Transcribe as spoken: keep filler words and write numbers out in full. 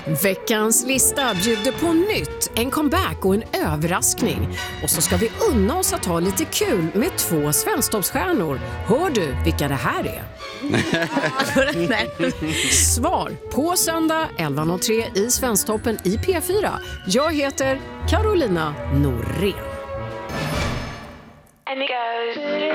Veckans lista bjuder på nytt, en comeback och en överraskning. Och så ska vi unna oss att ha lite kul med två svensktoppsstjärnor. Hör du vilka det här är? Svar på söndag elva noll tre i Svensktoppen i P fyra. Jag heter Carolina Norén.